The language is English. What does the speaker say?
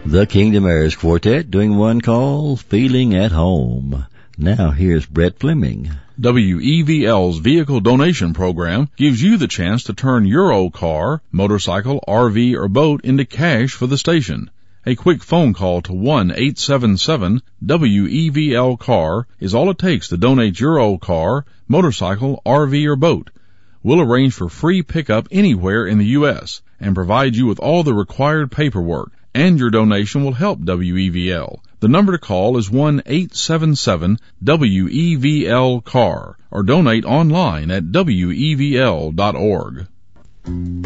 The Kingdom Heirs Quartet doing one called Feeling at Home. Now here's Brett Fleming. WEVL's vehicle donation program gives you the chance to turn your old car, motorcycle, RV, or boat into cash for the station. A quick phone call to 1-877-WEVL-CAR is all it takes to donate your old car, motorcycle, RV, or boat. We'll arrange for free pickup anywhere in the U.S. and provide you with all the required paperwork, and your donation will help WEVL. The number to call is 1-877-WEVL-CAR or donate online at WEVL.org.